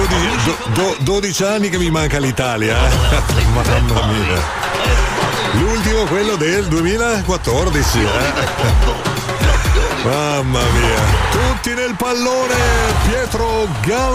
12 anni che mi manca l'Italia, mamma mia. L'ultimo, quello del 2014, mamma mia. Tutti nel pallone, Pietro Gallo.